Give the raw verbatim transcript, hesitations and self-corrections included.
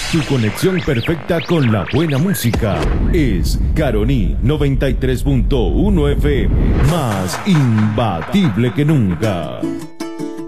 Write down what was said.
Tu conexión perfecta con la buena música es Caroní noventa y tres punto uno F M, más imbatible que nunca.